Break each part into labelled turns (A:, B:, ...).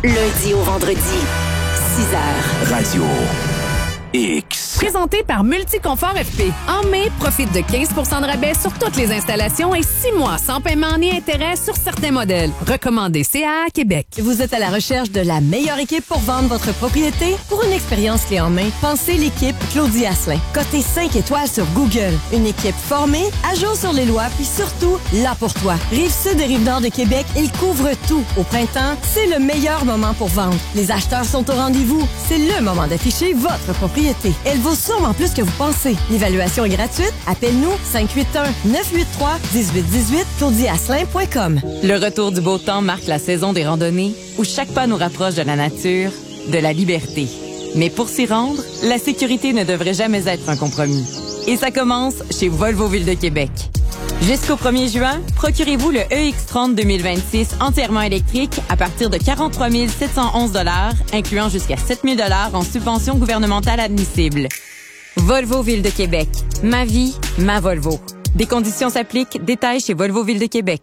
A: Lundi au vendredi, 6h.
B: Radio X.
C: Présenté par Multiconfort FP. En mai, profite de 15 % de rabais sur toutes les installations et 6 mois sans paiement ni intérêt sur certains modèles. Recommandé CA Québec.
D: Vous êtes à la recherche de la meilleure équipe pour vendre votre propriété? Pour une expérience clé en main, pensez l'équipe Claudie Asselin. Cotée 5 étoiles sur Google. Une équipe formée, à jour sur les lois, puis surtout, là pour toi. Rive-Sud et Rive-Nord de Québec, ils couvrent tout. Au printemps, c'est le meilleur moment pour vendre. Les acheteurs sont au rendez-vous. C'est le moment d'afficher votre propriété. Elle vaut sûrement plus que vous pensez. L'évaluation est gratuite. Appelle-nous 581-983-1818 claudieasselin.com.
E: Le retour du beau temps marque la saison des randonnées où chaque pas nous rapproche de la nature, de la liberté. Mais pour s'y rendre, la sécurité ne devrait jamais être un compromis. Et ça commence chez Volvo Ville de Québec. Jusqu'au 1er juin, procurez-vous le EX30 2026 entièrement électrique à partir de 43 711 $, incluant jusqu'à 7 000 $ en subvention gouvernementale admissible. Volvo Ville de Québec. Ma vie, ma Volvo. Des conditions s'appliquent. Détails chez Volvo Ville de Québec.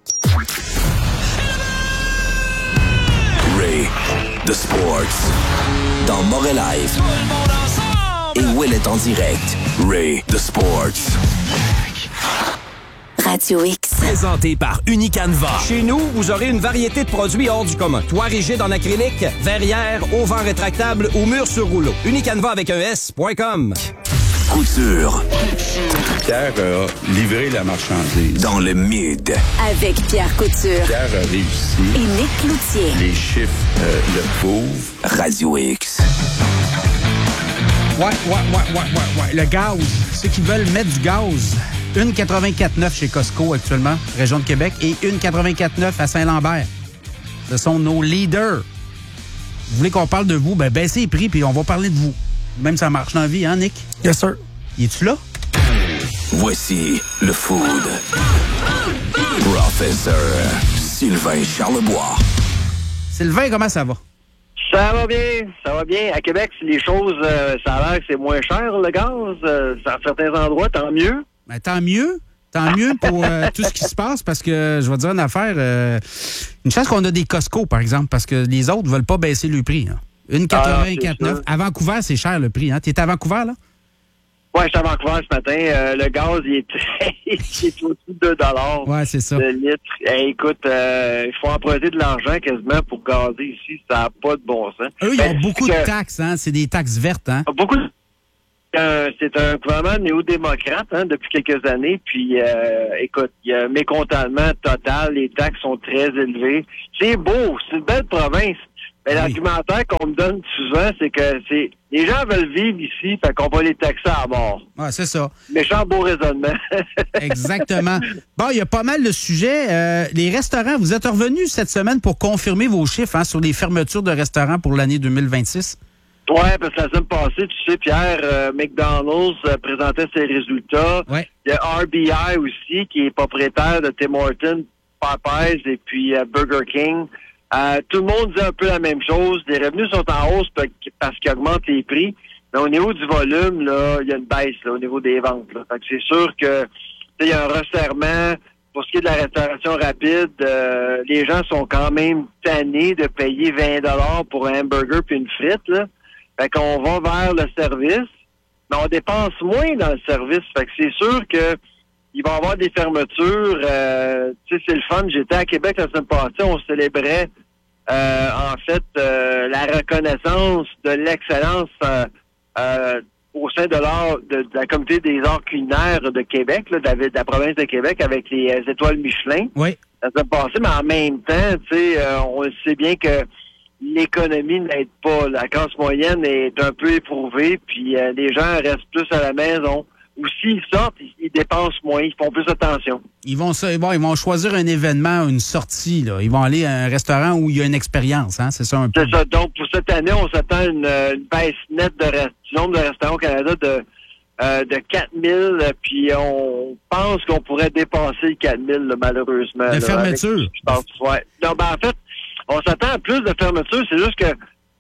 B: Ray the Sports. Dans Montréal Live. Et Will est en direct. Ray the Sports.
A: Radio X.
B: Présenté par Unicanva.
F: Chez nous, vous aurez une variété de produits hors du commun. Toit rigide en acrylique, verrière, auvent rétractable ou mur sur rouleau. Unicanva avec un S.com.
B: Couture.
G: Pierre a livré la marchandise.
B: Dans le mid.
A: Avec Pierre Couture.
G: Pierre a réussi.
A: Et Nick Cloutier.
G: Les chiffres le prouvent.
B: Radio X.
H: Ouais. Le gaz. Ceux qui veulent mettre du gaz. 1,84,9 chez Costco actuellement, région de Québec, et 1,84,9 à Saint-Lambert. Ce sont nos leaders. Vous voulez qu'on parle de vous? Ben, baissez les prix, puis on va parler de vous. Même ça marche dans la vie, hein, Nick?
I: Yes, sir.
H: Y es-tu là?
B: Voici le food. Professeur Sylvain Charlebois.
H: Sylvain, comment ça va?
J: Ça va bien. À Québec, les choses, ça a l'air que c'est moins cher, le gaz. À certains endroits, tant mieux.
H: Ben, tant mieux pour tout ce qui se passe, parce que je vais te dire une affaire. Une chance qu'on a des Costco, par exemple, parce que les autres ne veulent pas baisser le prix. Hein. 1,84,9. À Vancouver, c'est cher le prix. Hein. Tu es à Vancouver, là?
J: Oui, je suis à Vancouver ce matin. Le gaz, il est au-dessus de 2 $
H: ouais, c'est ça.
J: le litre. Écoute, il faut emprunter de l'argent quasiment pour gazer ici. Ça n'a pas de bon sens.
H: Eux, ils ont beaucoup de taxes. Hein. C'est des taxes vertes. Hein?
J: Beaucoup de... c'est un gouvernement néo-démocrate depuis quelques années. Puis, écoute, il y a un mécontentement total. Les taxes sont très élevées. C'est beau. C'est une belle province. Mais l'argumentaire qu'on me donne souvent, c'est que les gens veulent vivre ici, fait qu'on va les taxer à mort.
H: Ouais, c'est ça.
J: Méchant beau raisonnement.
H: Exactement. Bon, il y a pas mal de sujets. Les restaurants, vous êtes revenus cette semaine pour confirmer vos chiffres sur les fermetures de restaurants pour l'année 2026?
J: Oui, parce que la semaine passée, tu sais, Pierre, McDonald's présentait ses résultats.
H: Ouais.
J: Il y a RBI aussi, qui est propriétaire de Tim Hortons, Popeyes et puis Burger King. Tout le monde dit un peu la même chose. Les revenus sont en hausse parce qu'ils augmentent les prix. Mais au niveau du volume, là, il y a une baisse là, au niveau des ventes. Là. Fait que c'est sûr que il y a un resserrement. Pour ce qui est de la restauration rapide, les gens sont quand même tannés de payer 20 $ pour un hamburger puis une frite. Là. Fait qu'on va vers le service, mais on dépense moins dans le service. Fait que c'est sûr que il va y avoir des fermetures. Tu sais, c'est le fun. J'étais à Québec la semaine passée. On célébrait la reconnaissance de l'excellence au sein de la communauté des arts culinaires de Québec, là, de la province de Québec, avec les étoiles Michelin.
H: Oui.
J: La semaine passée, mais en même temps, tu sais, on sait bien que l'économie n'aide pas. La classe moyenne est un peu éprouvée, puis les gens restent plus à la maison. Ou s'ils sortent, ils dépensent moins, ils font plus attention.
H: Ils vont choisir un événement, une sortie. Là. Ils vont aller à un restaurant où il y a une expérience. Hein? C'est ça un peu.
J: C'est ça. Donc, pour cette année, on s'attend à une baisse nette du nombre de restaurants au Canada de 4 000. Puis on pense qu'on pourrait dépasser les 4 000, là, malheureusement.
H: De fermeture?
J: Je pense, ouais. Non, ben, en fait, on s'attend à plus de fermetures. C'est juste que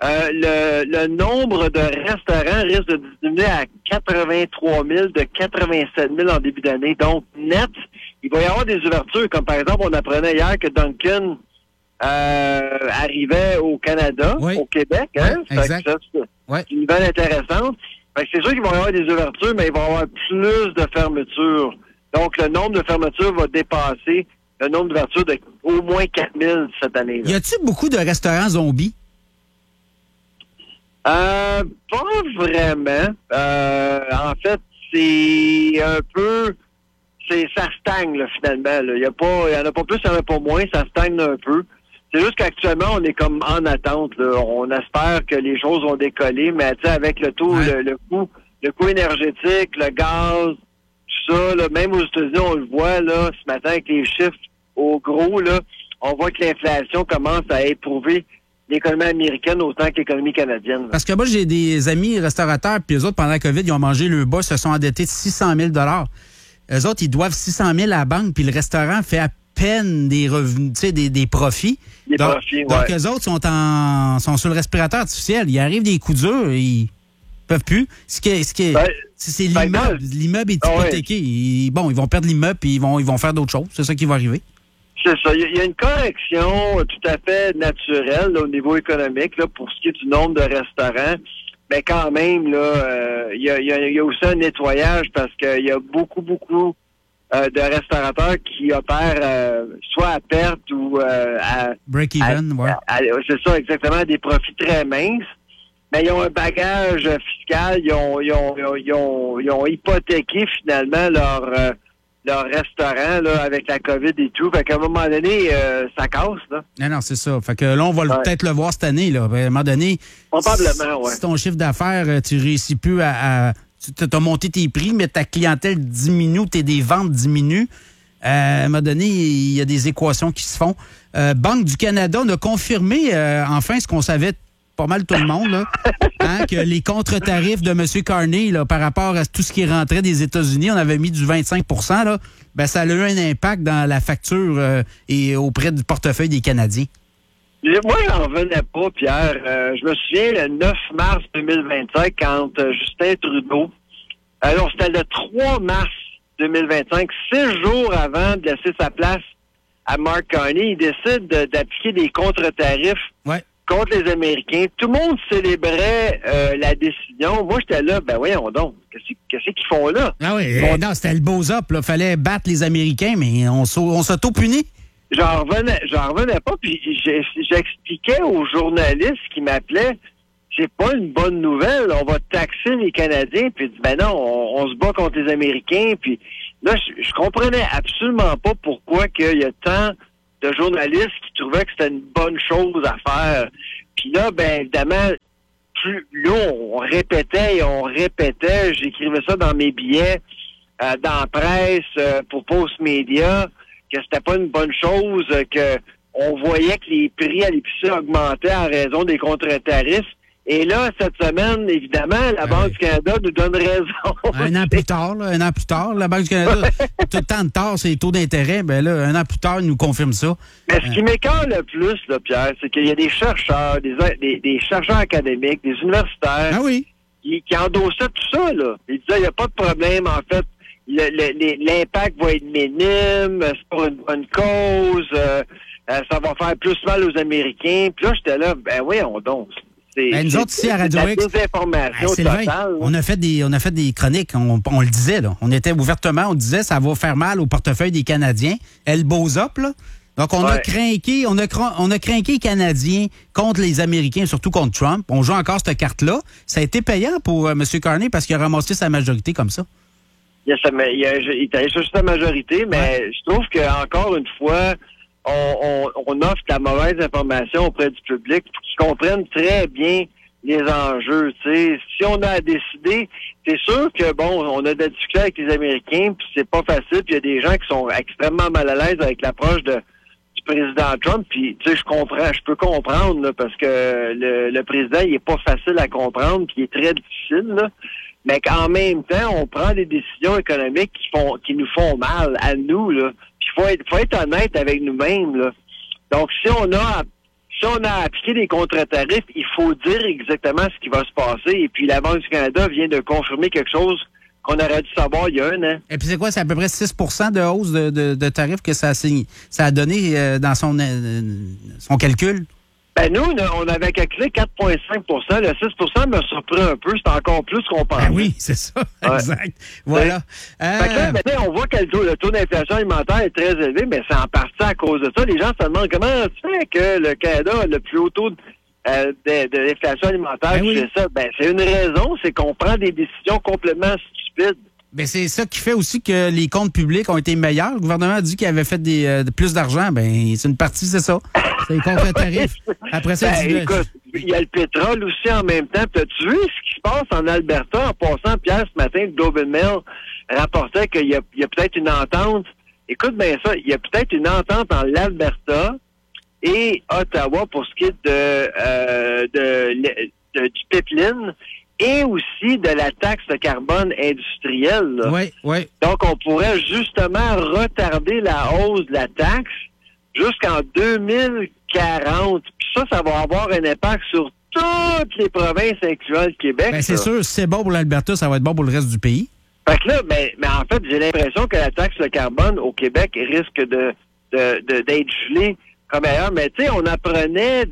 J: le nombre de restaurants risque de diminuer à 83 000 de 87 000 en début d'année. Donc, net, il va y avoir des ouvertures. Comme par exemple, on apprenait hier que Dunkin' arrivait au Canada, au Québec. Hein?
H: Exact.
J: C'est une nouvelle intéressante. Fait que c'est sûr qu'ils vont y avoir des ouvertures, mais il va y avoir plus de fermetures. Donc, le nombre de fermetures va dépasser le nombre d'ouvertures de au moins 4000 cette année-là.
H: Y a-t-il beaucoup de restaurants zombies?
J: Pas vraiment. En fait, c'est un peu... ça stagne, là, finalement. Il y en a pas plus, il n'y en a pas moins. Ça stagne un peu. C'est juste qu'actuellement, on est comme en attente. Là. On espère que les choses vont décoller, mais avec le taux, le coût énergétique, le gaz, tout ça, là, même aux États-Unis, on le voit là, ce matin avec les chiffres au gros, là, on voit que l'inflation commence à éprouver l'économie américaine autant que l'économie canadienne. Là.
H: Parce que moi, j'ai des amis restaurateurs, puis eux autres, pendant la COVID, ils ont mangé le bas, se sont endettés de 600 000 Eux autres, ils doivent 600 000 à la banque, puis le restaurant fait à peine des revenus, tu sais, des profits. Donc, eux autres sont sur le respirateur artificiel. Il arrive des coups durs, ils peuvent plus. C'est l'immeuble. L'immeuble est hypothéqué. Ils vont perdre l'immeuble, puis ils vont faire d'autres choses. C'est ça qui va arriver.
J: C'est ça. Il y a une correction tout à fait naturelle là, au niveau économique là, pour ce qui est du nombre de restaurants. Mais quand même, là, il y a aussi un nettoyage parce qu'il y a beaucoup de restaurateurs qui opèrent soit à perte ou à...
H: Break-even,
J: c'est ça, exactement, à des profits très minces. Mais ils ont un bagage fiscal, ils ont hypothéqué finalement leur restaurant là, avec la COVID et tout. Fait qu'à un moment donné, ça casse. Là.
H: Non, c'est ça. Fait que là, on va peut-être le voir cette année. Là. À un moment donné,
J: probablement,
H: si ton chiffre d'affaires, tu réussis plus tu as monté tes prix, mais ta clientèle diminue, tes ventes diminuent. À un moment donné, il y a des équations qui se font. Banque du Canada, on a confirmé enfin ce qu'on savait pas mal tout le monde, là, que les contre-tarifs de M. Carney là, par rapport à tout ce qui rentrait des États-Unis, on avait mis du 25 % là, ça a eu un impact dans la facture et auprès du portefeuille des Canadiens.
J: Moi, j'en revenais pas, Pierre. Je me souviens, le 9 mars 2025, quand Justin Trudeau, alors c'était le 3 mars 2025, 6 jours avant de laisser sa place à Mark Carney, il décide d'appliquer des contre-tarifs contre les Américains. Tout le monde célébrait la décision. Moi, j'étais là, voyons donc, qu'est-ce qu'ils font là?
H: Ah oui, non, c'était le beau-up, là. Fallait battre les Américains, mais on s'auto-punit.
J: J'en revenais pas, puis j'expliquais aux journalistes qui m'appelaient, c'est pas une bonne nouvelle, on va taxer les Canadiens, puis non, on se bat contre les Américains, puis là, je comprenais absolument pas pourquoi qu'il y a tant de journalistes qui trouvaient que c'était une bonne chose à faire. Puis là, évidemment, on répétait, j'écrivais ça dans mes billets, dans la presse, pour Post Media, que c'était pas une bonne chose, que on voyait que les prix à l'épicerie augmentaient en raison des contre-tarifs. Et là, cette semaine, évidemment, la Banque du Canada nous donne raison.
H: Un an plus tard, la Banque du Canada, tout le temps de tard, c'est les taux d'intérêt. Un an plus tard, ils nous confirment ça.
J: Mais ce qui m'écoeure le plus, là, Pierre, c'est qu'il y a des chercheurs, des chercheurs académiques, des universitaires qui endossaient tout ça. Là. Ils disaient, il n'y a pas de problème, en fait. L'impact va être minime, c'est pour une bonne cause, ça va faire plus mal aux Américains. Puis là, j'étais là, voyons donc.
H: Nous autres, ici, à Radio X, on a fait des chroniques, on le disait, là. On était ouvertement, on disait, ça va faire mal au portefeuille des Canadiens. Elle beaux up, là. Donc, on a craqué les Canadiens contre les Américains, surtout contre Trump. On joue encore cette carte-là. Ça a été payant pour M. Carney parce qu'il a ramassé sa majorité comme ça.
J: Il était sur sa majorité, mais je trouve qu'encore une fois, on offre la mauvaise information auprès du public pour qu'ils comprennent très bien les enjeux. T'sais. Si on a à décider, c'est sûr que on a des difficultés avec les Américains, puis c'est pas facile, puis il y a des gens qui sont extrêmement mal à l'aise avec l'approche du président Trump, puis tu sais, je peux comprendre là, parce que le président, il est pas facile à comprendre, puis il est très difficile, là. Mais qu'en même temps, on prend des décisions économiques qui nous font mal à nous, là. Puis faut être honnête avec nous-mêmes, là. Donc, si on a appliqué des contre-tarifs, il faut dire exactement ce qui va se passer. Et puis, la Banque du Canada vient de confirmer quelque chose qu'on aurait dû savoir il y a un an.
H: Et puis c'est quoi? C'est à peu près 6 de hausse de tarifs que ça a donné dans son calcul?
J: Ben nous, on avait calculé 4,5 Le 6 me surprend un peu. C'est encore plus qu'on pensait.
H: Ben oui, c'est ça. Ouais. Exact. Voilà.
J: Fait que là, maintenant, on voit que le taux d'inflation alimentaire est très élevé, mais c'est en partie à cause de ça. Les gens se demandent comment tu fais que le Canada a le plus haut taux de l'inflation alimentaire.
H: Ben oui.
J: C'est ça. Ben, c'est une raison, c'est qu'on prend des décisions complètement stupides.
H: Ben c'est ça qui fait aussi que les comptes publics ont été meilleurs. Le gouvernement a dit qu'il avait fait plus d'argent. Ben c'est une partie, c'est ça. C'est les contre-tarifs. Après ça,
J: écoute, il y a le pétrole aussi en même temps. As-tu vu ce qui se passe en Alberta? En passant, Pierre, ce matin, le Globe and Mail rapportait qu'il y a peut-être une entente. Écoute bien ça, il y a peut-être une entente en l'Alberta et Ottawa pour ce qui est du pipeline et aussi de la taxe de carbone industrielle.
H: Oui, oui.
J: Donc, on pourrait justement retarder la hausse de la taxe jusqu'en 2040. Puis ça va avoir un impact sur toutes les provinces, incluant le Québec.
H: Ben, c'est sûr, si c'est bon pour l'Alberta, ça va être bon pour le reste du pays.
J: Fait que là, mais en fait, j'ai l'impression que la taxe de carbone au Québec risque d'être gelée comme ailleurs. Mais tu sais, on apprenait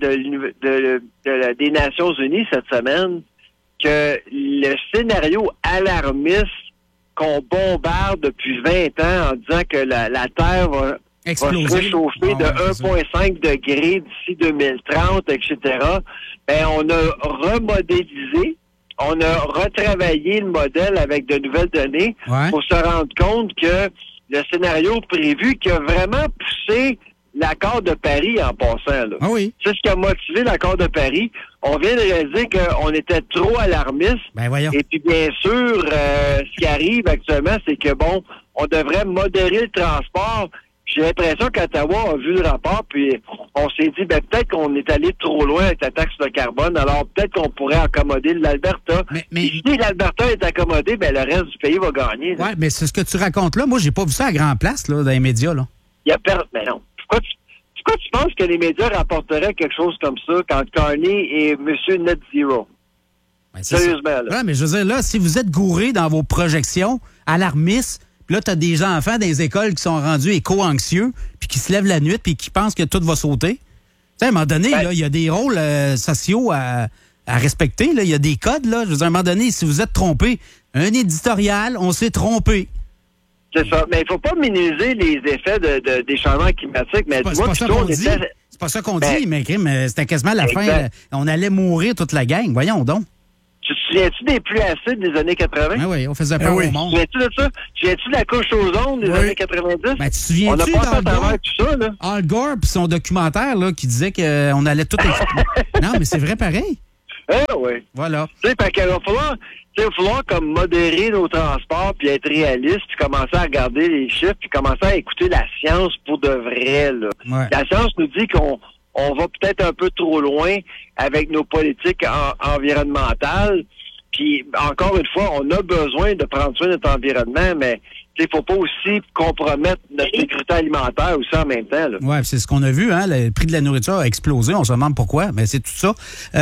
J: des Nations Unies cette semaine que le scénario alarmiste qu'on bombarde depuis 20 ans en disant que la Terre va se réchauffer de 1,5 degrés d'ici 2030, etc., ben, on a remodélisé, on a retravaillé le modèle avec de nouvelles données pour se rendre compte que le scénario prévu qui a vraiment poussé l'accord de Paris en passant. Là.
H: Ah oui.
J: C'est ce qui a motivé l'accord de Paris. On vient de réaliser qu'on était trop alarmistes.
H: Ben voyons.
J: Et puis bien sûr, ce qui arrive actuellement, c'est que bon, on devrait modérer le transport. J'ai l'impression qu'Ottawa a vu le rapport, puis on s'est dit, ben peut-être qu'on est allé trop loin avec la taxe de carbone, alors peut-être qu'on pourrait accommoder l'Alberta.
H: Mais
J: si l'Alberta est accommodé, ben le reste du pays va gagner.
H: Oui, mais c'est ce que tu racontes là. Moi, j'ai pas vu ça à grand place là, dans les médias. Là.
J: Mais non. Pourquoi tu penses que les médias rapporteraient quelque chose comme ça quand Carney est Monsieur Net Zero?
H: Ben,
J: sérieusement, là.
H: Ouais, mais je veux dire, là, si vous êtes gouré dans vos projections, alarmistes, puis là, tu as des enfants dans les écoles qui sont rendus éco-anxieux, puis qui se lèvent la nuit, puis qui pensent que tout va sauter. Tu sais, à un moment donné, il y a des rôles sociaux à respecter. Il y a des codes. Là. Je veux dire, à un moment donné, si vous êtes trompé, un éditorial, on s'est trompé.
J: C'est ça. Mais il faut pas minimiser les effets des changements climatiques. Mais
H: c'est pas ça qu'on dit. C'est pas ça qu'on dit, mais c'était quasiment la fin. On allait mourir toute la gang. Voyons donc.
J: Tu te souviens-tu des pluies acides des années 80?
H: Ah oui, on faisait peur au monde.
J: Tu te souviens-tu de ça? Tu te souviens-tu de la couche ozone des années 90?
H: Ben, tu te souviens-tu
J: on a passé à travers tout ça, là?
H: Al Gore puis son documentaire là, qui disait qu'on allait tout... Non, mais c'est vrai pareil.
J: Ah oui.
H: Voilà.
J: Tu sais, parce qu'il va falloir comme modérer nos transports puis être réaliste puis commencer à regarder les chiffres puis commencer à écouter la science pour de vrai, là.
H: Ouais.
J: La science nous dit qu'on va peut-être un peu trop loin avec nos politiques environnementales. Puis, encore une fois, on a besoin de prendre soin de notre environnement, mais il ne faut pas aussi compromettre notre sécurité alimentaire aussi en même temps.
H: Oui, c'est ce qu'on a vu. Hein? Le prix de la nourriture a explosé. On se demande pourquoi, mais c'est tout ça.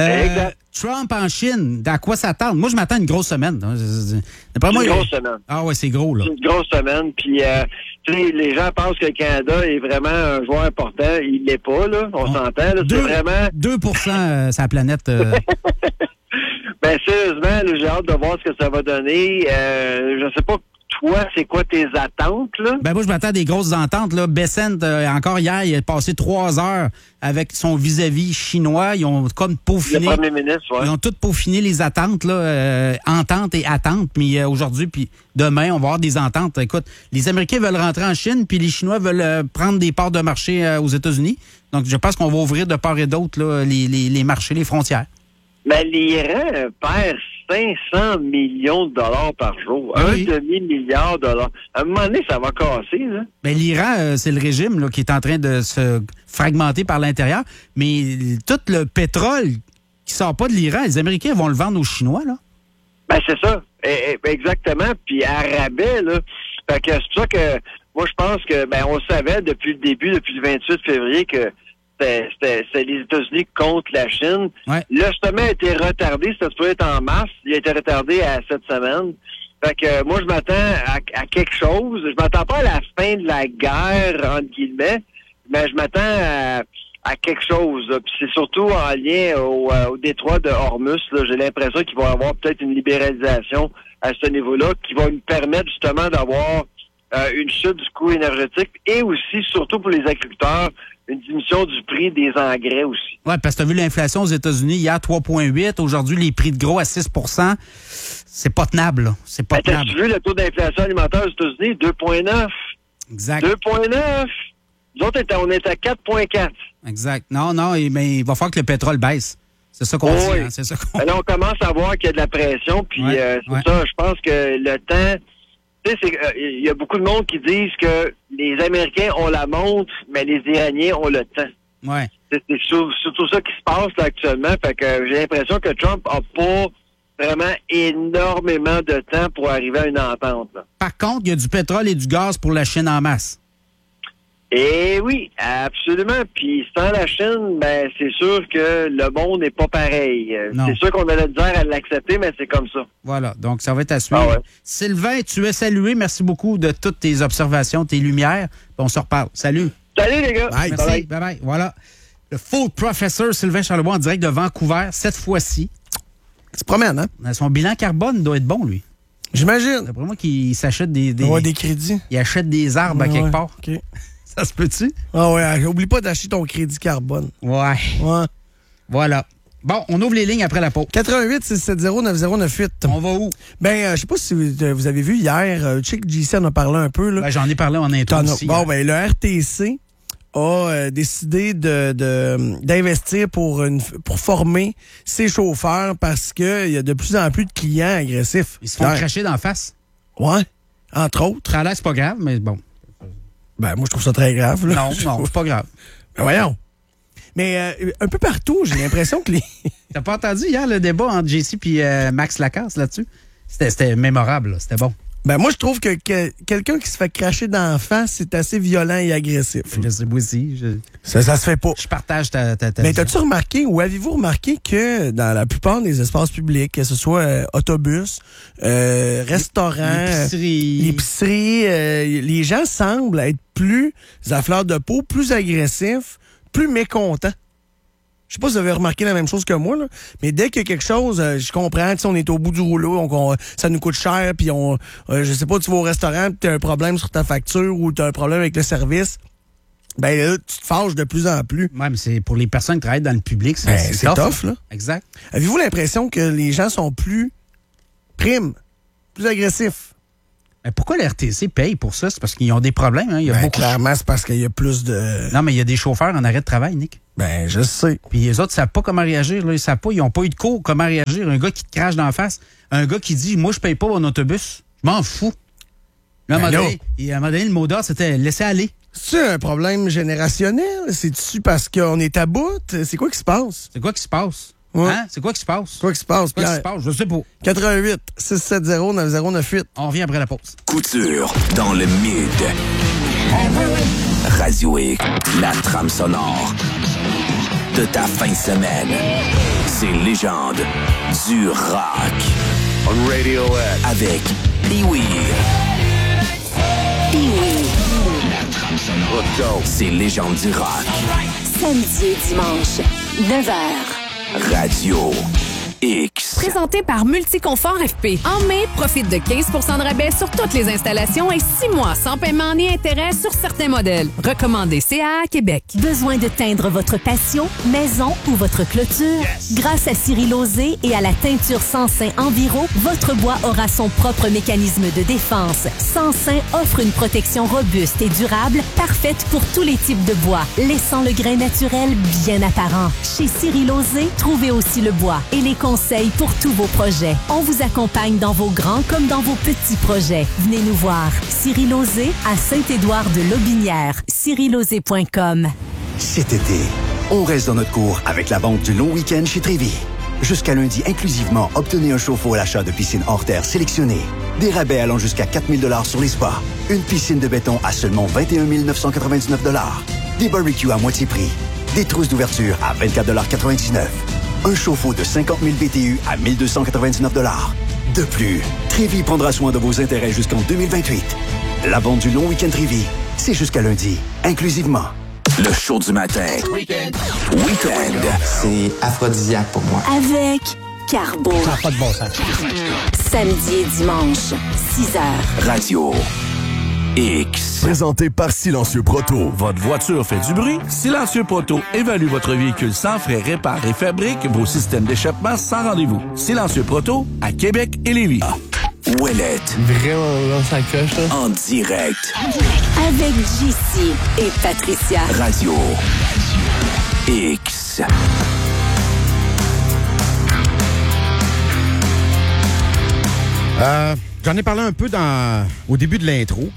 H: Trump en Chine, à quoi s'attendre? Moi, je m'attends à une grosse semaine.
J: Une grosse semaine.
H: Ah ouais, c'est gros, là.
J: C'est une grosse semaine. Puis, les gens pensent que le Canada est vraiment un joueur important. Il l'est pas, là. On s'entend. Là. C'est vraiment...
H: 2% sa planète.
J: Ben, sérieusement, là, j'ai hâte de voir ce que ça va donner. Je sais pas, toi, c'est quoi tes attentes, là?
H: Ben, moi, je m'attends à des grosses ententes, là. Bessent, encore hier, il a passé 3 heures avec son vis-à-vis chinois. Ils ont comme peaufiné.
J: Le premier ministre, ouais.
H: Ils ont tout peaufiné les attentes, là. Ententes et attentes. Mais aujourd'hui, puis demain, on va avoir des ententes. Écoute, les Américains veulent rentrer en Chine, puis les Chinois veulent prendre des parts de marché aux États-Unis. Donc, je pense qu'on va ouvrir de part et d'autre, là, les marchés, les frontières.
J: Mais l'Iran perd 500 millions de dollars par jour.
H: Oui.
J: 1 demi-milliard de dollars. À un moment donné, ça va casser, là.
H: Ben, l'Iran, c'est le régime là, qui est en train de se fragmenter par l'intérieur. Mais tout le pétrole qui sort pas de l'Iran, les Américains vont le vendre aux Chinois, là.
J: Ben, c'est ça. Exactement. Puis à rabais, là. Fait que c'est pour ça que moi, je pense que, ben, on savait depuis le début, depuis le 28 février, que c'était les États-Unis contre la Chine.
H: Ouais.
J: Le sommet a été retardé. C'était supposé être en mars. Il a été retardé à cette semaine. Fait que moi, je m'attends à quelque chose. Je m'attends pas à la fin de la guerre, entre guillemets, mais je m'attends à quelque chose. Puis c'est surtout en lien au détroit de Hormuz. Là. J'ai l'impression qu'il va y avoir peut-être une libéralisation à ce niveau-là qui va nous permettre justement d'avoir une chute du coût énergétique et aussi, surtout pour les agriculteurs, une diminution du prix des engrais aussi.
H: Oui, parce que tu as vu l'inflation aux États-Unis hier, 3,8. Aujourd'hui, les prix de gros à 6 %. C'est pas tenable, là. C'est pas tenable.
J: T'as-tu vu le taux d'inflation alimentaire aux États-Unis? 2,9.
H: Exact.
J: 2,9. Nous autres, on est à 4,4.
H: Exact. Non, mais il va falloir que le pétrole baisse. C'est ça qu'on dit.
J: Oui.
H: Hein? C'est ça qu'on...
J: Là, on commence à voir qu'il y a de la pression, puis c'est ça, je pense que le temps... Tu sais, il y a beaucoup de monde qui disent que les Américains ont la montre, mais les Iraniens ont le temps.
H: Ouais.
J: C'est surtout ça qui se passe là actuellement. Fait que j'ai l'impression que Trump a pas vraiment énormément de temps pour arriver à une entente. Là.
H: Par contre, il y a du pétrole et du gaz pour la Chine en masse.
J: Eh oui, absolument. Puis sans la Chine, ben c'est sûr que le monde n'est pas pareil.
H: Non.
J: C'est sûr qu'on a la misère à l'accepter, mais c'est comme ça.
H: Voilà, donc ça va être à suivre.
J: Ah ouais.
H: Sylvain, tu es salué. Merci beaucoup de toutes tes observations, tes lumières. Puis on se reparle. Salut.
J: Salut les gars.
H: Bye. Merci. Bye. Voilà. Le full professeur Sylvain Charlebois en direct de Vancouver, cette fois-ci.
I: Tu te promènes, hein?
H: Son bilan carbone doit être bon, lui.
I: J'imagine.
H: D'après moi qu'il s'achète des
I: crédits.
H: Il achète des arbres à quelque part.
I: OK.
H: Ça se peut-tu?
I: Ah ouais, oublie pas d'acheter ton crédit carbone.
H: Ouais. Voilà. Bon, on ouvre les lignes après la pause.
I: 88-670-9098.
H: On va où?
I: Ben, je sais pas si vous avez vu hier, Chick JC en a parlé un peu. Là.
H: Ben, j'en ai parlé en intro aussi.
I: Bon, ben, le RTC a décidé d'investir pour former ses chauffeurs parce qu'il y a de plus en plus de clients agressifs.
H: Ils se font cracher d'en face?
I: Ouais, entre autres.
H: Ça a l'air, c'est pas grave, mais bon.
I: Ben, moi, je trouve ça très grave. Là.
H: Non, c'est pas grave.
I: Ben, voyons. Mais un peu partout, j'ai l'impression que les...
H: T'as pas entendu hier le débat entre JC et Max Lacasse là-dessus? C'était mémorable, là. C'était bon.
I: Ben moi, je trouve que quelqu'un qui se fait cracher d'en face, c'est assez violent et agressif.
H: Je sais, moi aussi.
I: Ça se fait pas.
H: Je partage ta
I: Mais t'as-tu remarqué ou avez-vous remarqué que dans la plupart des espaces publics, que ce soit autobus, restaurants, l'épicerie, les gens semblent être plus à fleur de peau, plus agressifs, plus mécontents. Je sais pas si vous avez remarqué la même chose que moi, là, mais dès qu'il y a quelque chose, je comprends, on est au bout du rouleau, ça nous coûte cher, puis je sais pas, tu vas au restaurant, puis t'as un problème sur ta facture ou t'as un problème avec le service, ben là, tu te fâches de plus en plus.
H: Ouais, mais c'est pour les personnes qui travaillent dans le public, c'est
I: tough, là.
H: Exact.
I: Avez-vous l'impression que les gens sont plus plus agressifs?
H: Mais pourquoi le RTC paye pour ça? C'est parce qu'ils ont des problèmes. Hein? Il y a
I: clairement, c'est parce qu'il y a plus de...
H: Non, mais il y a des chauffeurs en arrêt de travail, Nick.
I: Ben, je sais.
H: Puis les autres ne savent pas comment réagir. Là. Ils n'ont pas eu de cours comment réagir. Un gars qui te crache d'en face, un gars qui dit « Moi, je paye pas mon autobus. Je m'en fous. » Là, à un moment donné, le mot d'ordre, c'était « Laissez aller. »
I: C'est un problème générationnel? C'est-tu parce qu'on est à bout? C'est quoi qui se passe?
H: C'est quoi qui se passe?
I: Ouais.
H: Hein? C'est quoi qui se passe?
I: Quoi qui se passe,
H: Pierre? Quoi qui se passe? Je sais pas.
I: 88-670-9098.
H: On revient après la pause.
B: Couture dans le mid. Radio X, la trame sonore de ta fin de semaine. Ces légendes du rock.
G: On Radio X.
B: Avec Pee-Wee.
G: Let's go.
B: Ces légendes du rock.
A: Samedi et dimanche, 9h.
B: Radio X.
C: Présenté par Multiconfort FP. En mai, profite de 15 % de rabais sur toutes les installations et 6 mois sans paiement ni intérêt sur certains modèles. Recommandé CA Québec.
K: Besoin de teindre votre patio, maison ou votre clôture? Yes. Grâce à Cyril Osé et à la teinture Sansin Enviro, votre bois aura son propre mécanisme de défense. Sansin offre une protection robuste et durable, parfaite pour tous les types de bois, laissant le grain naturel bien apparent. Chez Cyril Osé, trouvez aussi le bois et les conseils pour tous vos projets. On vous accompagne dans vos grands comme dans vos petits projets. Venez nous voir. Cyril Osé à Saint-Édouard-de-Lobinière. cyrilosé.com.
L: Cet été, on reste dans notre cours avec la vente du long week-end chez Trévy. Jusqu'à lundi inclusivement, obtenez un chauffe-eau à l'achat de piscine hors terre sélectionnée. Des rabais allant jusqu'à 4 000 $ sur les spas. Une piscine de béton à seulement 21 999 $. Des barbecues à moitié prix. Des trousses d'ouverture à 24,99 $. Un chauffe-eau de 50 000 BTU à 1 299 $. De plus, Trévi prendra soin de vos intérêts jusqu'en 2028. La vente du long week-end Trévi, c'est jusqu'à lundi, inclusivement.
B: Le show du matin. Week-end.
M: C'est aphrodisiaque pour moi.
A: Avec Carbo.
H: Ça n'a pas de bon sens.
A: Samedi et dimanche, 6h.
B: Radio X.
N: Présenté par Silencieux Proto. Votre voiture fait du bruit? Silencieux Proto évalue votre véhicule sans frais, répare et fabrique vos systèmes d'échappement sans rendez-vous. Silencieux Proto à Québec et Lévis.
B: Ouellette.
I: Vraiment, là, ça coche, là.
B: En direct.
A: Avec JC et Patricia.
B: Radio X.
H: J'en ai parlé un peu au début de l'intro.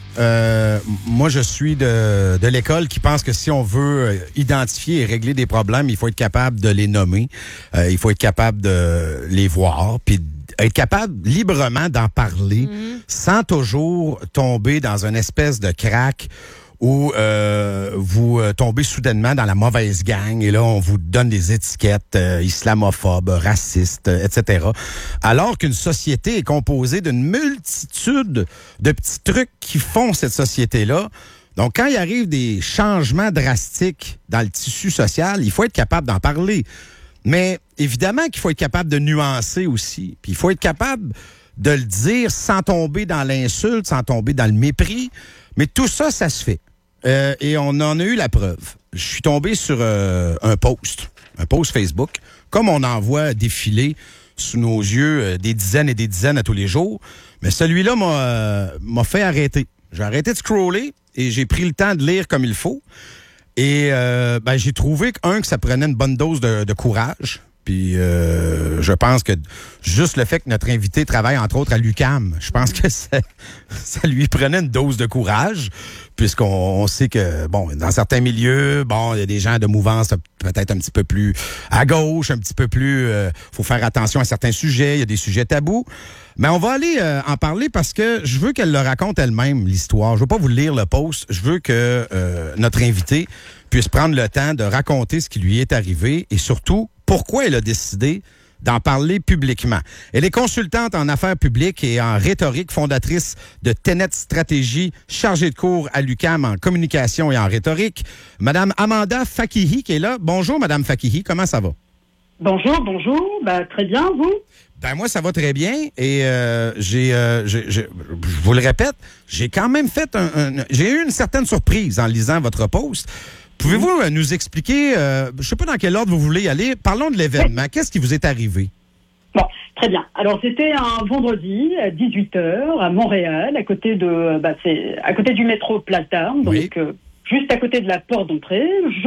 H: Moi, je suis de l'école qui pense que si on veut identifier et régler des problèmes, il faut être capable de les nommer. Il faut être capable de les voir, puis être capable librement d'en parler sans toujours tomber dans une espèce de crack où vous tombez soudainement dans la mauvaise gang et là, on vous donne des étiquettes islamophobes, racistes, etc. Alors qu'une société est composée d'une multitude de petits trucs qui font cette société-là. Donc, quand il arrive des changements drastiques dans le tissu social, il faut être capable d'en parler. Mais évidemment qu'il faut être capable de nuancer aussi. Puis il faut être capable de le dire sans tomber dans l'insulte, sans tomber dans le mépris. Mais tout ça, ça se fait. Et on en a eu la preuve. Je suis tombé sur un post Facebook, comme on en voit défiler sous nos yeux des dizaines et des dizaines à tous les jours. Mais celui-là m'a fait arrêter. J'ai arrêté de scroller et j'ai pris le temps de lire comme il faut. Et j'ai trouvé que ça prenait une bonne dose de courage. Puis je pense que juste le fait que notre invité travaille entre autres à l'UQAM, je pense que ça lui prenait une dose de courage, puisqu'on sait que, dans certains milieux, il y a des gens de mouvance peut-être un petit peu plus à gauche, un petit peu plus... faut faire attention à certains sujets, il y a des sujets tabous. Mais on va aller en parler parce que je veux qu'elle le raconte elle-même, l'histoire. Je veux pas vous lire le post, je veux que notre invité puisse prendre le temps de raconter ce qui lui est arrivé et surtout, pourquoi elle a décidé d'en parler publiquement. Elle est consultante en affaires publiques et en rhétorique, fondatrice de Tenet Stratégie, chargée de cours à l'UQAM en communication et en rhétorique. Madame Amanda Fakihi qui est là. Bonjour, Madame Fakihi, comment ça va?
O: Bonjour. Très bien, vous?
H: Moi, ça va très bien et je vous le répète, j'ai quand même fait j'ai eu une certaine surprise en lisant votre post. Pouvez-vous nous expliquer, je ne sais pas dans quel ordre vous voulez y aller, parlons de l'événement. Qu'est-ce qui vous est arrivé?
O: Bon, très bien. Alors, c'était un vendredi à 18h à Montréal, à côté à côté du métro Platane, donc juste à côté de la porte d'entrée.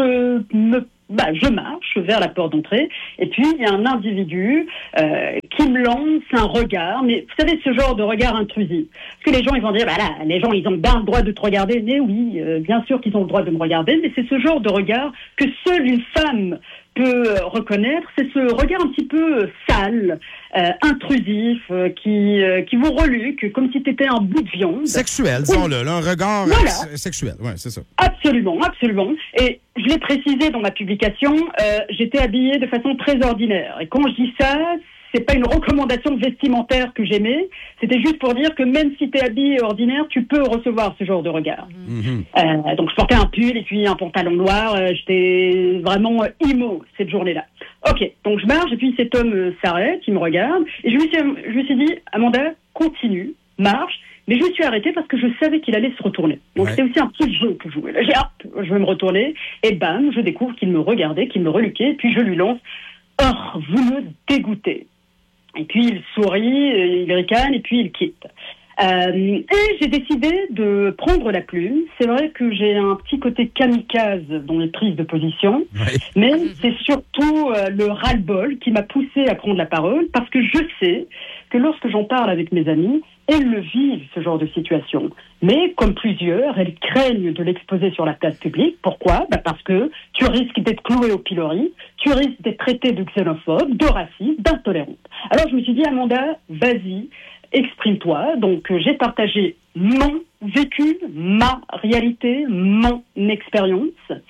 O: Je marche vers la porte d'entrée et puis il y a un individu qui me lance un regard, mais vous savez, ce genre de regard intrusif. Parce que les gens, ils vont dire, les gens, ils ont bien le droit de te regarder. Mais oui, bien sûr qu'ils ont le droit de me regarder, mais c'est ce genre de regard que seule une femme peut reconnaître. C'est ce regard un petit peu sale, intrusif, qui vous reluque comme si t'étais un bout de viande.
H: Sexuel, disons-le, un regard sexuel, ouais, c'est ça.
O: Absolument. Et je l'ai précisé dans ma publication, j'étais habillée de façon très ordinaire. Et quand je dis ça, c'est pas une recommandation vestimentaire que j'aimais, c'était juste pour dire que même si t'es habillé ordinaire, tu peux recevoir ce genre de regard. Donc je portais un pull et puis un pantalon noir, j'étais vraiment emo cette journée-là. Ok, donc je marche et puis cet homme s'arrête, il me regarde et je me suis dit, Amanda, continue, marche. Mais je me suis arrêtée parce que je savais qu'il allait se retourner. Donc c'était aussi un petit jeu que je jouais. Là, je vais me retourner et bam, je découvre qu'il me regardait, qu'il me reluquait, et puis je lui lance « Oh, vous me dégoûtez !» Et puis il sourit, il ricane, et puis il quitte. Et j'ai décidé de prendre la plume. C'est vrai que j'ai un petit côté kamikaze dans les prises de position, mais c'est surtout le ras-le-bol qui m'a poussé à prendre la parole, parce que je sais que lorsque j'en parle avec mes amis, elles le vivent, ce genre de situation. Mais, comme plusieurs, elles craignent de l'exposer sur la place publique. Pourquoi? Parce que tu risques d'être cloué au pilori, tu risques d'être traité de xénophobe, de raciste, d'intolérante. Alors, je me suis dit, Amanda, vas-y, exprime-toi. Donc, j'ai partagé mon vécu, ma réalité, mon expérience.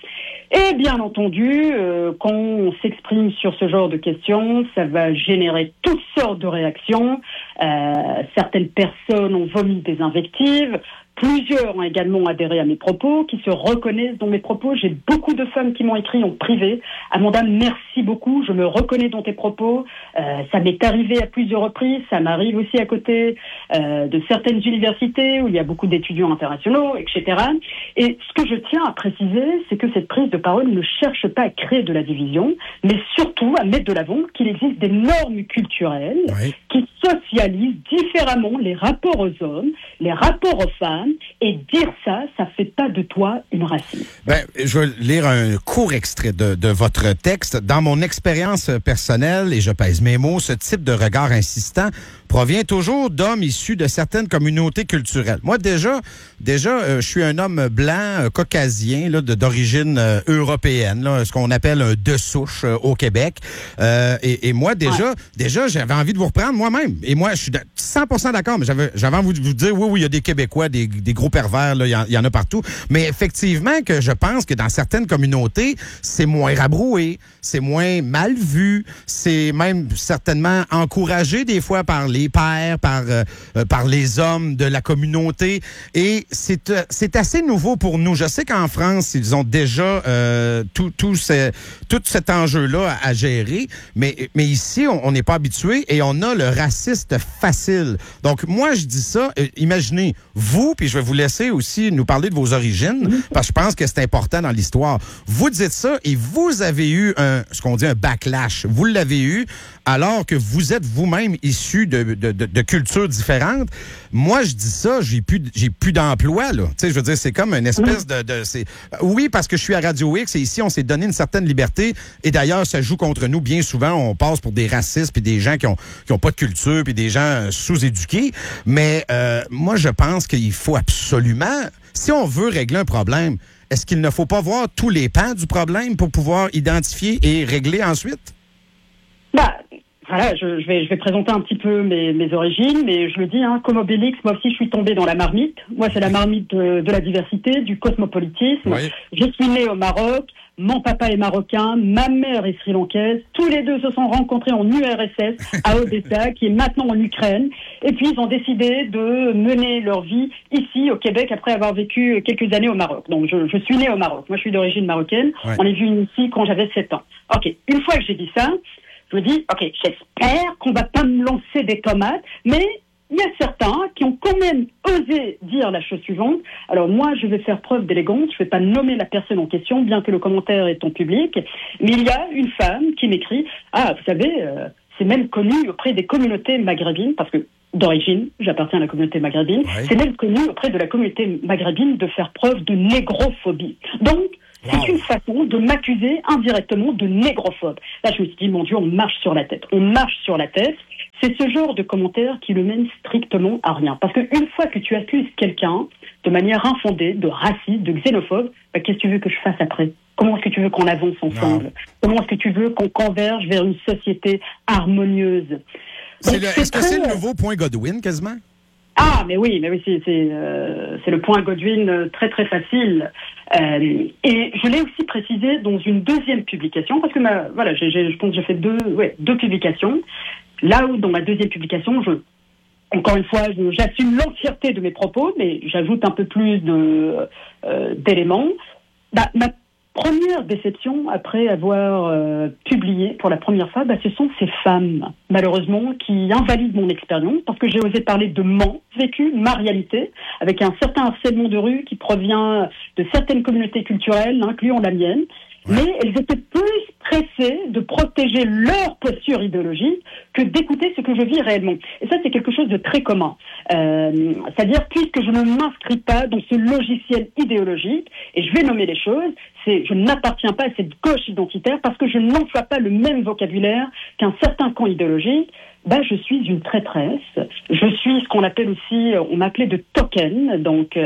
O: Et bien entendu, quand on s'exprime sur ce genre de questions, ça va générer toutes sortes de réactions. Certaines personnes ont vomi des invectives. Plusieurs ont également adhéré à mes propos, qui se reconnaissent dans mes propos. J'ai beaucoup de femmes qui m'ont écrit en privé. Amanda, merci beaucoup, je me reconnais dans tes propos. Ça m'est arrivé à plusieurs reprises. Ça m'arrive aussi à côté de certaines universités où il y a beaucoup d'étudiants internationaux, etc. Et ce que je tiens à préciser, c'est que cette prise de parole ne cherche pas à créer de la division, mais surtout à mettre de l'avant qu'il existe des normes culturelles qui socialisent différemment les rapports aux hommes, les rapports aux femmes. Et dire ça fait pas de toi une raciste.
P: Je vais lire un court extrait de votre texte. Dans mon expérience personnelle, et je pèse mes mots, ce type de regard insistant provient toujours d'hommes issus de certaines communautés culturelles. Moi, déjà, je suis un homme blanc, caucasien, là, d'origine européenne, là, ce qu'on appelle un de souche au Québec. Et moi, déjà, j'avais envie de vous reprendre moi-même. Et moi, je suis 100% d'accord, mais j'avais envie de vous dire, oui, il y a des Québécois, des gros pervers, là, il y en a partout. Mais effectivement, que je pense que dans certaines communautés, c'est moins rabroué, c'est moins mal vu, c'est même certainement encouragé des fois par les pères, par les hommes de la communauté. Et c'est assez nouveau pour nous. Je sais qu'en France, ils ont déjà tout cet enjeu-là à gérer, mais ici, on n'est pas habitué et on a le raciste facile. Donc, moi, je dis ça, imaginez, vous, puis je vais vous laisser aussi nous parler de vos origines, parce que je pense que c'est important dans l'histoire. Vous dites ça et vous avez eu ce qu'on dit un backlash. Vous l'avez eu alors que vous êtes vous-même issu de cultures différentes. Moi, je dis ça, j'ai plus d'emploi, là. Tu sais, je veux dire, c'est comme une espèce oui, parce que je suis à Radio X et ici, on s'est donné une certaine liberté et d'ailleurs, ça joue contre nous bien souvent. On passe pour des racistes puis des gens qui ont pas de culture puis des gens sous-éduqués. Mais moi, je pense qu'il faut absolument, si on veut régler un problème, est-ce qu'il ne faut pas voir tous les pans du problème pour pouvoir identifier et régler ensuite?
O: Voilà, je vais présenter un petit peu mes origines, mais je le dis, comme Obélix, moi aussi je suis tombée dans la marmite. Moi, c'est la marmite de la diversité, du cosmopolitisme. Oui. Je suis née au Maroc, mon papa est marocain, ma mère est sri-lankaise. Tous les deux se sont rencontrés en URSS, à Odessa, qui est maintenant en Ukraine. Et puis, ils ont décidé de mener leur vie ici, au Québec, après avoir vécu quelques années au Maroc. Donc, je suis née au Maroc. Moi, je suis d'origine marocaine. Ouais. On est venu ici quand j'avais 7 ans. OK. Une fois que j'ai dit ça, je me dis, OK, j'espère qu'on va pas me lancer des tomates, mais il y a certains qui ont quand même osé dire la chose suivante. Alors moi, je vais faire preuve d'élégance, je vais pas nommer la personne en question, bien que le commentaire est en public, mais il y a une femme qui m'écrit, vous savez, c'est même connu auprès des communautés maghrébines, parce que d'origine, j'appartiens à la communauté maghrébine, c'est même connu auprès de la communauté maghrébine de faire preuve de négrophobie. Donc, c'est une façon de m'accuser indirectement de négrophobe. Là, je me suis dit, mon Dieu, on marche sur la tête. On marche sur la tête. C'est ce genre de commentaire qui le mène strictement à rien. Parce qu'une fois que tu accuses quelqu'un de manière infondée, de raciste, de xénophobe, qu'est-ce que tu veux que je fasse après? Comment est-ce que tu veux qu'on avance ensemble? Comment est-ce que tu veux qu'on converge vers une société harmonieuse?
P: Est-ce que c'est le nouveau point Godwin, quasiment?
O: Mais oui, c'est le point Godwin très très facile. Et je l'ai aussi précisé dans une deuxième publication, parce que je pense que j'ai fait deux publications. Là où dans ma deuxième publication, encore une fois, j'assume l'entièreté de mes propos, mais j'ajoute un peu plus d'éléments. Ma première déception, après avoir publié pour la première fois, ce sont ces femmes, malheureusement, qui invalident mon expérience, parce que j'ai osé parler de mon vécu, ma réalité, avec un certain harcèlement de rue qui provient de certaines communautés culturelles, incluant la mienne. Ouais. Mais elles étaient plus pressées de protéger leur posture idéologique que d'écouter ce que je vis réellement. Et ça, c'est quelque chose de très commun. C'est-à-dire, puisque je ne m'inscris pas dans ce logiciel idéologique, et je vais nommer les choses, je n'appartiens pas à cette gauche identitaire parce que je n'emploie pas le même vocabulaire qu'un certain camp idéologique. Je suis une traîtresse. Je suis ce qu'on appelle aussi, on m'appelait de token, donc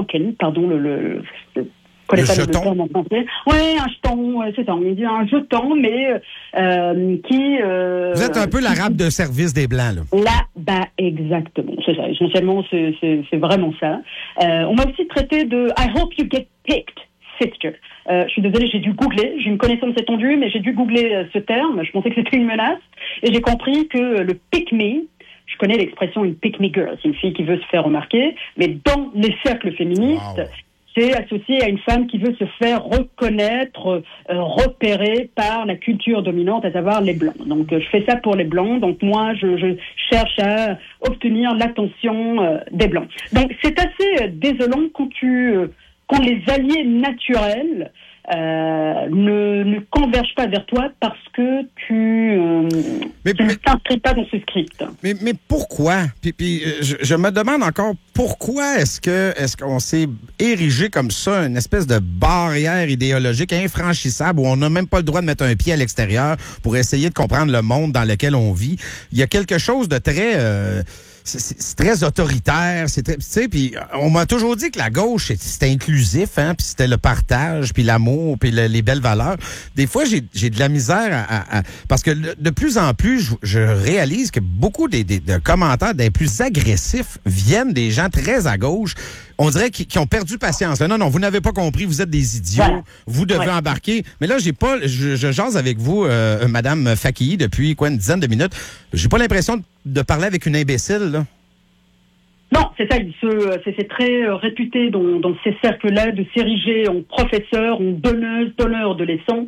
O: le jeton. En français. Oui, un jeton, c'est ça. On dit un jeton, mais qui...
P: Vous êtes un peu l'arabe de service des Blancs,
O: là. Exactement. C'est ça. Essentiellement, c'est vraiment ça. On m'a aussi traité de « I hope you get picked ». figure. Je suis désolée, j'ai dû googler. J'ai une connaissance étendue, mais j'ai dû googler ce terme. Je pensais que c'était une menace. Et j'ai compris que le pick me, je connais l'expression une pick me girl, c'est une fille qui veut se faire remarquer, mais dans les cercles féministes, c'est associé à une femme qui veut se faire reconnaître, repérer par la culture dominante, à savoir les Blancs. Donc, je fais ça pour les Blancs. Donc, moi, je cherche à obtenir l'attention des Blancs. Donc, c'est assez désolant quand les alliés naturels ne convergent pas vers toi parce que tu ne t'inscris pas dans ce script.
P: Mais pourquoi? Puis je me demande encore pourquoi est-ce qu'on s'est érigé comme ça, une espèce de barrière idéologique infranchissable où on n'a même pas le droit de mettre un pied à l'extérieur pour essayer de comprendre le monde dans lequel on vit. Il y a quelque chose de très... c'est très autoritaire, c'est très, tu sais, puis on m'a toujours dit que la gauche c'était inclusif, hein, puis c'était le partage, puis l'amour, puis les belles valeurs. Des fois, j'ai de la misère parce que de plus en plus, je réalise que beaucoup des commentaires des plus agressifs viennent des gens très à gauche. On dirait qu'ils ont perdu patience. Non, vous n'avez pas compris, vous êtes des idiots, vous devez embarquer. Mais là, je jase avec vous, Madame Fakihi, depuis une dizaine de minutes. J'ai pas l'impression de parler avec une imbécile, là.
O: Non, c'est ça, c'est très réputé dans ces cercles-là de s'ériger en professeur, en donneur de leçons,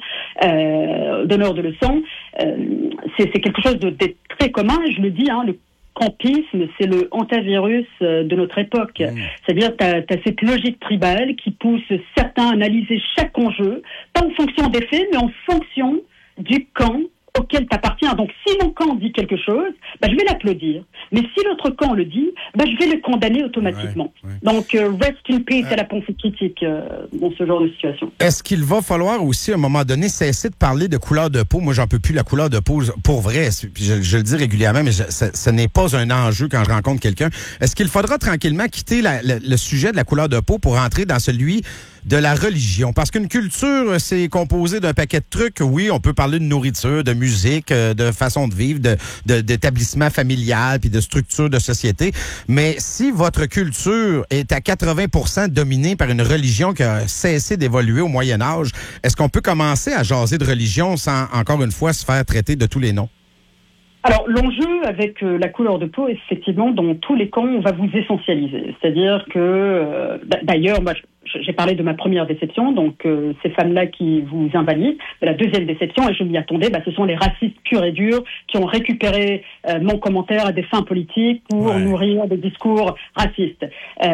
O: c'est quelque chose de très commun, je le dis, hein, le campisme, c'est le hantavirus de notre époque. C'est-à-dire, t'as cette logique tribale qui pousse certains à analyser chaque enjeu, pas en fonction des faits, mais en fonction du camp auquel t'appartiens. Donc, si mon camp dit quelque chose, je vais l'applaudir. Mais si l'autre camp le dit, je vais le condamner automatiquement. Donc, rest in peace à la pensée critique dans ce genre de situation.
P: Est-ce qu'il va falloir aussi, à un moment donné, cesser de parler de couleur de peau? Moi, j'en peux plus la couleur de peau, pour vrai. Puis je le dis régulièrement, mais ce n'est pas un enjeu quand je rencontre quelqu'un. Est-ce qu'il faudra tranquillement quitter le sujet de la couleur de peau pour entrer dans celui de la religion? Parce qu'une culture, c'est composé d'un paquet de trucs. Oui, on peut parler de nourriture, de musique, de façon de vivre, d'établissement familial, puis de structure de société. Mais si votre culture est à 80% dominée par une religion qui a cessé d'évoluer au Moyen Âge, est-ce qu'on peut commencer à jaser de religion sans, encore une fois, se faire traiter de tous les noms?
O: Alors, l'enjeu avec la couleur de peau, effectivement, dans tous les camps, on va vous essentialiser. C'est-à-dire que, d'ailleurs, moi, j'ai parlé de ma première déception, donc ces femmes-là qui vous invalident. La deuxième déception, et je m'y attendais, ce sont les racistes purs et durs qui ont récupéré mon commentaire à des fins politiques pour nourrir des discours racistes.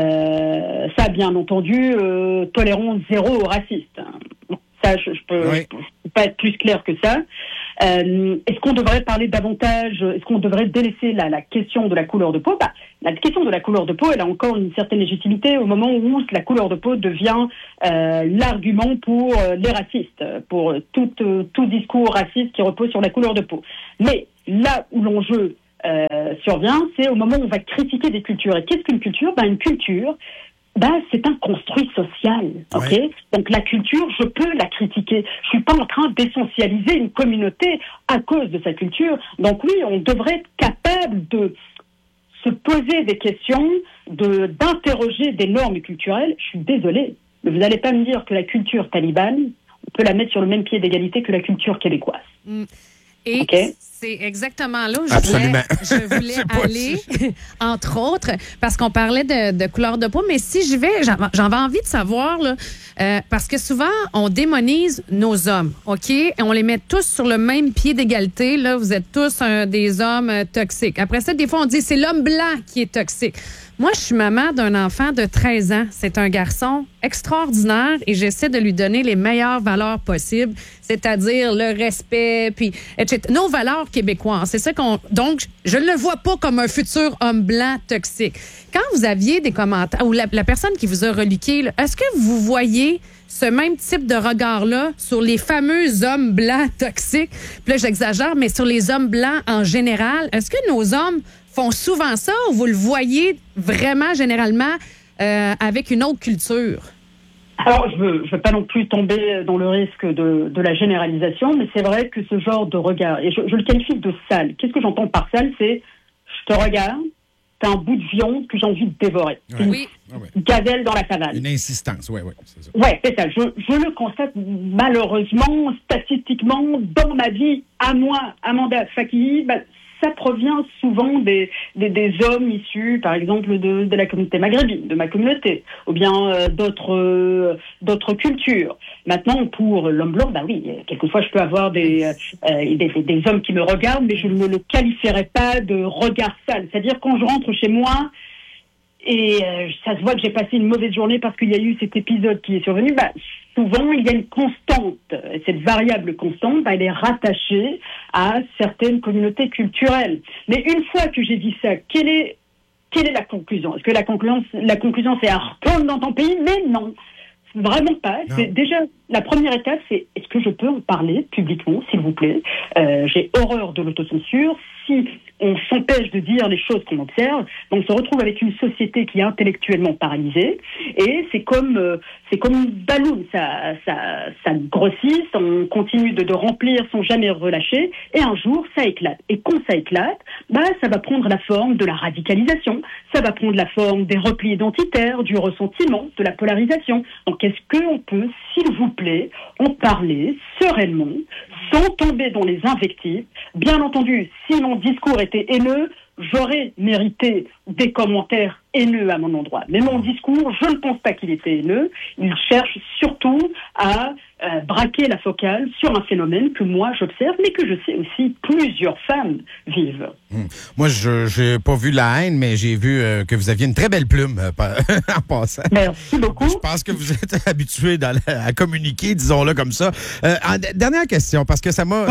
O: Ça, bien entendu, tolérons zéro raciste. Ça, je peux pas être plus clair que ça. Est-ce qu'on devrait parler davantage, est-ce qu'on devrait délaisser la question de la couleur de peau? La question de la couleur de peau, elle a encore une certaine légitimité au moment où la couleur de peau devient l'argument pour les racistes, pour tout discours raciste qui repose sur la couleur de peau. Mais là où l'enjeu survient, c'est au moment où on va critiquer des cultures. Et qu'est-ce qu'une culture? Une culture, c'est un construit social, ok? Donc la culture, je peux la critiquer. Je suis pas en train d'essentialiser une communauté à cause de sa culture. Donc oui, on devrait être capable de se poser des questions, d'interroger des normes culturelles. Je suis désolée, mais vous n'allez pas me dire que la culture talibane, on peut la mettre sur le même pied d'égalité que la culture québécoise.
C: Et c'est exactement là où je voulais aller, entre autres, parce qu'on parlait de couleur de peau, mais si j'y vais, j'en ai envie de savoir, là, parce que souvent, on démonise nos hommes, OK? Et on les met tous sur le même pied d'égalité. Là, vous êtes tous des hommes toxiques. Après ça, des fois, on dit c'est l'homme blanc qui est toxique. Moi, je suis maman d'un enfant de 13 ans. C'est un garçon extraordinaire et j'essaie de lui donner les meilleures valeurs possibles, c'est-à-dire le respect, puis etc. Nos valeurs québécoises. C'est ça donc, je ne le vois pas comme un futur homme blanc toxique. Quand vous aviez des commentaires, ou la personne qui vous a reliqué, est-ce que vous voyez ce même type de regard-là sur les fameux hommes blancs toxiques? Puis là, j'exagère, mais sur les hommes blancs en général. Est-ce que nos hommes font souvent ça ou vous le voyez vraiment généralement avec une autre culture?
O: Alors, je veux pas non plus tomber dans le risque de la généralisation, mais c'est vrai que ce genre de regard, et je le qualifie de sale. Qu'est-ce que j'entends par sale? C'est je te regarde, c'est un bout de viande que j'ai envie de dévorer. C'est une gazelle dans la savane.
P: Une insistance, oui, c'est ça.
O: Oui, c'est ça. Je le constate malheureusement, statistiquement, dans ma vie, à moi, Amanda Fakihi, ça provient souvent des hommes issus, par exemple, de la communauté maghrébine, de ma communauté, ou bien d'autres cultures. Maintenant, pour l'homme blanc, oui, quelquefois je peux avoir des hommes qui me regardent, mais je ne le qualifierais pas de regard sale. C'est-à-dire quand je rentre chez moi et ça se voit que j'ai passé une mauvaise journée parce qu'il y a eu cet épisode qui est survenu, souvent il y a une constante. Et cette variable constante, elle est rattachée à certaines communautés culturelles. Mais une fois que j'ai dit ça, quelle est la conclusion? Est-ce que la conclusion c'est retourne dans ton pays? Mais non. Vraiment pas. Non. C'est déjà la première étape, c'est est-ce que je peux en parler publiquement, s'il vous plaît? J'ai horreur de l'autocensure. Si on s'empêche de dire les choses qu'on observe, on se retrouve avec une société qui est intellectuellement paralysée et c'est comme une ballon, ça grossisse, on continue de remplir sans jamais relâcher et un jour ça éclate. Et quand ça éclate, ça va prendre la forme de la radicalisation, ça va prendre la forme des replis identitaires, du ressentiment, de la polarisation. Donc est-ce qu'on peut, s'il vous plaît, en parler sereinement, sans tomber dans les invectives? Bien entendu, si mon discours était haineux, j'aurais mérité des commentaires haineux à mon endroit. Mais mon discours, je ne pense pas qu'il était haineux. Il cherche surtout à braquer la focale sur un phénomène que moi j'observe, mais que je sais aussi plusieurs femmes vivent.
P: Moi, je n'ai pas vu la haine, mais j'ai vu que vous aviez une très belle plume en passant.
O: Merci beaucoup.
P: Je pense que vous êtes habitué à communiquer, disons-le comme ça. Dernière question, parce que ça m'a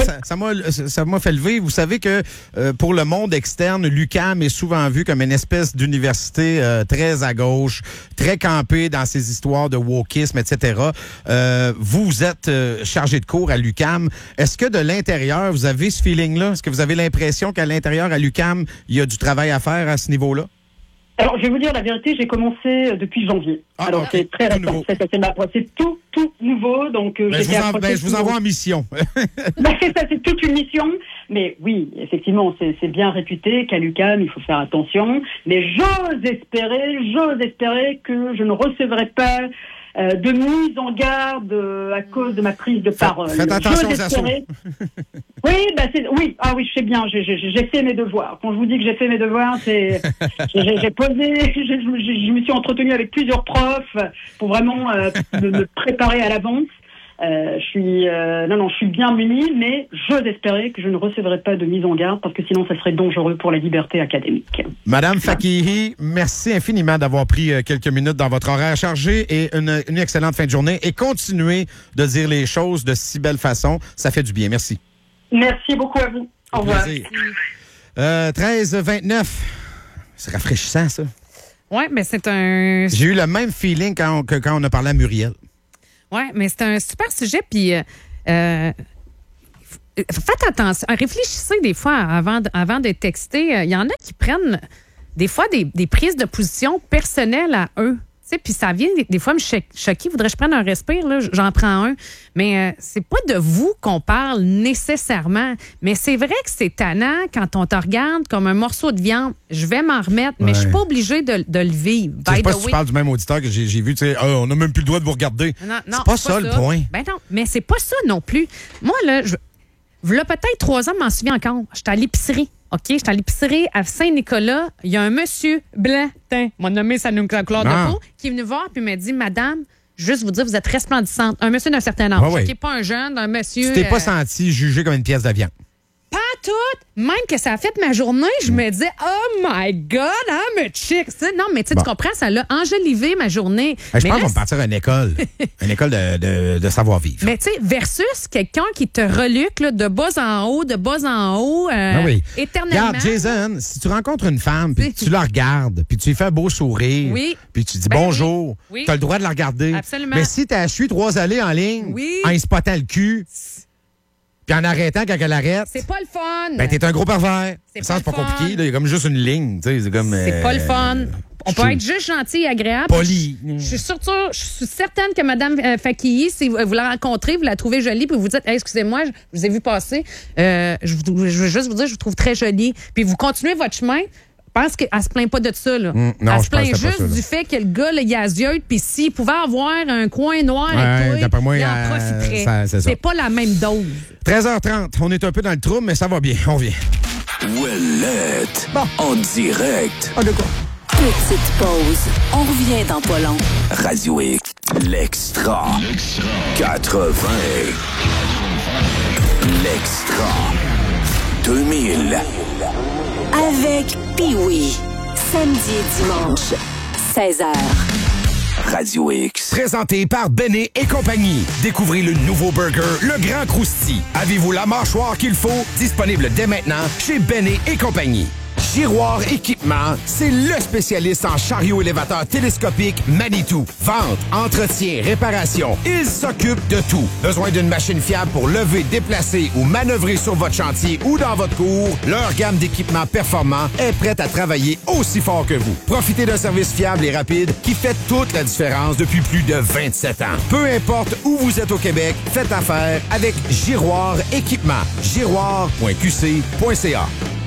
P: fait lever. Vous savez que pour le monde externe, l'UQAM est souvent vu comme une espèce d'université très à gauche, très campée dans ses histoires de wokisme, etc. Vous êtes chargé de cours à l'UQAM. Est-ce que de l'intérieur, vous avez ce feeling-là? Est-ce que vous avez l'impression qu'à l'intérieur, à l'UQAM, il y a du travail à faire à ce niveau-là?
O: Alors, je vais vous dire la vérité, j'ai commencé depuis janvier. Alors, c'est très récent. C'est tout nouveau. Donc,
P: je vous envoie en mission.
O: C'est toute une mission. Mais oui, effectivement, c'est bien réputé qu'à l'UQAM, il faut faire attention. Mais j'ose espérer que je ne recevrai pas de mise en garde à cause de ma prise de parole.
P: Faites attention aux assauts.
O: Oui, je sais bien, j'ai fait mes devoirs. Quand je vous dis que j'ai fait mes devoirs, c'est j'ai posé, je me suis entretenu avec plusieurs profs pour vraiment me préparer à l'avance. Je suis bien munie, mais j'ose espérer que je ne recevrai pas de mise en garde parce que sinon ça serait dangereux pour la liberté académique.
P: Madame Fakihi, merci infiniment d'avoir pris quelques minutes dans votre horaire chargé et une excellente fin de journée et continuez de dire les choses de si belle façon. Ça fait du bien. Merci.
O: Merci beaucoup à vous. Au revoir.
P: 13h29. C'est rafraîchissant, ça.
C: Oui, mais c'est un...
P: J'ai eu le même feeling quand on a parlé à Muriel.
C: Oui, mais c'est un super sujet. Puis, faites attention. Réfléchissez des fois avant de texter. Il y en a qui prennent des fois des prises de position personnelles à eux. Puis ça vient des fois me choquer. Voudrais que je prenne un respire? Là? J'en prends un. Mais c'est pas de vous qu'on parle nécessairement. Mais c'est vrai que c'est tannant quand on te regarde comme un morceau de viande. Je vais m'en remettre, mais je suis pas obligée de le vivre.
P: Je sais pas si tu parles du même auditeur que j'ai vu. On n'a même plus le droit de vous regarder.
C: Non,
P: c'est pas ça le point.
C: Ben non, mais c'est pas ça non plus. Moi, là, peut-être 3 ans, je m'en souviens encore. J'étais à l'épicerie. OK, j'étais à l'épicerie à Saint-Nicolas. Il y a un monsieur blanc, mon nommé sa couleur de peau, qui est venu voir puis m'a dit, Madame, juste vous dire, vous êtes resplendissante. Un monsieur d'un certain âge.
P: Oui.
C: Qui n'est pas un jeune, un monsieur.
P: Tu t'es pas senti jugé comme une pièce de viande?
C: Pas toute. Même que ça a fait ma journée, je me disais, oh my God, I'm a chick. Non, mais tu comprends, ça l'a enjolivé ma journée.
P: Je pense qu'on va partir à une école. Une école de savoir-vivre.
C: Mais tu sais, versus quelqu'un qui te reluque là, de bas en haut, éternellement.
P: Regarde, Jason, si tu rencontres une femme, puis tu la regardes, puis tu lui fais un beau sourire, puis tu dis bonjour, tu as le droit de la regarder.
C: Absolument.
P: Mais si tu as suivi 3 allées en ligne, en y spottant le cul, puis en arrêtant quand elle arrête.
C: C'est pas le fun.
P: Ben, t'es un gros pervers. C'est pas compliqué. Il y a comme juste une ligne. C'est comme.
C: C'est pas le fun. On peut être juste gentil et agréable.
P: Poli.
C: Je suis certaine que Mme Fakihi, si vous la rencontrez, vous la trouvez jolie, puis vous dites, hey, excusez-moi, je vous ai vu passer. Je veux juste vous dire, je vous trouve très jolie. Puis vous continuez votre chemin. pense qu'elle se plaint pas de ça, là.
P: Non,
C: elle se plaint
P: pense que c'est pas
C: juste
P: ça, là.
C: du fait que le gars, là, il a yeux, puis s'il pouvait avoir un coin noir avec toi,
P: d'après moi,
C: il en profiterait.
P: c'est ça.
C: C'est pas la même dose.
P: 13h30, on est un peu dans le trouble, mais ça va bien, on vient.
B: Ouellette, en direct.
P: Ah, de quoi?
A: Petite pause. On revient dans pas long.
B: Radio X, l'extra. 80. L'extra. 2000.
A: Avec Pee-Wee. Samedi et dimanche, 16h.
B: Radio X.
Q: Présenté par Béné et compagnie. Découvrez le nouveau burger, le Grand Crousti. Avez-vous la mâchoire qu'il faut? Disponible dès maintenant chez Béné et compagnie. Giroir Équipement, c'est le spécialiste en chariot élévateur télescopique Manitou. Vente, entretien, réparation, il s'occupe de tout. Besoin d'une machine fiable pour lever, déplacer ou manœuvrer sur votre chantier ou dans votre cour? Leur gamme d'équipements performants est prête à travailler aussi fort que vous. Profitez d'un service fiable et rapide qui fait toute la différence depuis plus de 27 ans. Peu importe où vous êtes au Québec, faites affaire avec Giroir Équipement. Giroir.qc.ca.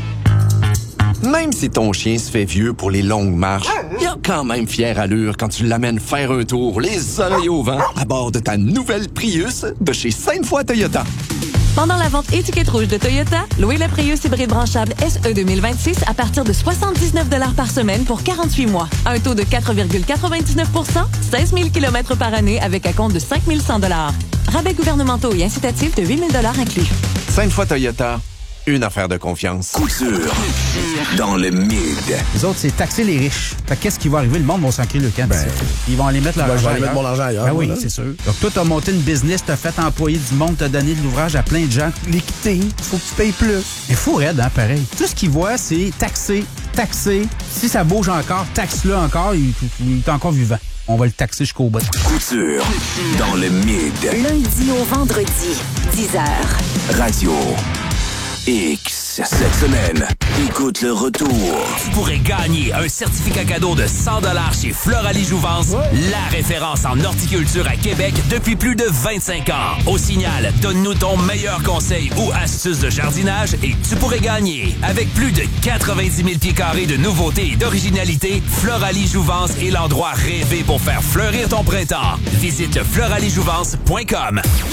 R: Même si ton chien se fait vieux pour les longues marches, il a quand même fière allure quand tu l'amènes faire un tour, les oreilles au vent, à bord de ta nouvelle Prius de chez Sainte-Foy Toyota.
E: Pendant la vente étiquette rouge de Toyota, louez le Prius hybride branchable SE 2026 à partir de 79 $ par semaine pour 48 mois. Un taux de 4,99 %, 16 000 km par année avec un compte de 5 100 $. Rabais gouvernementaux et incitatifs de 8 000 $ inclus.
R: Sainte-Foy Toyota, une affaire de confiance.
B: Couture dans le mid.
H: Les autres, c'est taxer les riches. Fait qu'est-ce qui va arriver? Le monde va s'en crier le camp. Ils vont aller mettre leur argent.
I: Je vais aller mettre mon argent ailleurs.
H: Ben oui, c'est sûr. Donc, toi, t'as monté une business, t'as fait employer du monde, t'as donné de l'ouvrage à plein de gens.
I: L'équité, faut que tu payes plus.
H: Mais fou raide, hein, pareil. Tout ce qu'ils voient, c'est taxer. Si ça bouge encore, taxe-le encore, il est encore vivant. On va le taxer jusqu'au bout.
B: Couture dans le mid.
A: Lundi au vendredi, 10h.
B: Radio X. Cette semaine, écoute le retour.
S: Tu pourrais gagner un certificat cadeau de 100 $ chez Floralie Jouvence, la référence en horticulture à Québec depuis plus de 25 ans. Au Signal, donne-nous ton meilleur conseil ou astuce de jardinage et tu pourrais gagner. Avec plus de 90 000 pieds carrés de nouveautés et d'originalité, Floralie Jouvence est l'endroit rêvé pour faire fleurir ton printemps. Visite floraliejouvence.com.